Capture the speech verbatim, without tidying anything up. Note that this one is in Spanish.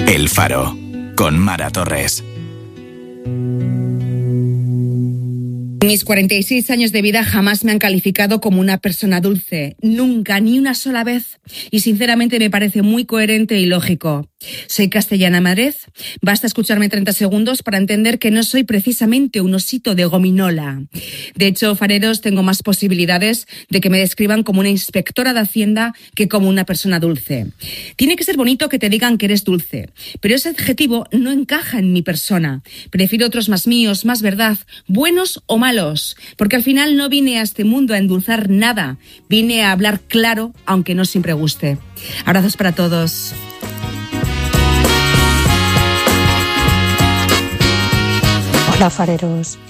El Faro, con Mara Torres. Mis cuarenta y seis años de vida jamás me han calificado como una persona dulce. Nunca, ni una sola vez. Y sinceramente me parece muy coherente y lógico. Soy castellana Madrid. Basta escucharme treinta segundos para entender que no soy precisamente un osito de gominola. De hecho, fareros, tengo más posibilidades de que me describan como una inspectora de Hacienda que como una persona dulce. Tiene que ser bonito que te digan que eres dulce, pero ese adjetivo no encaja en mi persona. Prefiero otros más míos, más verdad, buenos o malos, porque al final no vine a este mundo a endulzar nada. Vine a hablar claro, aunque no siempre guste. Abrazos para todos. Hola, fareros.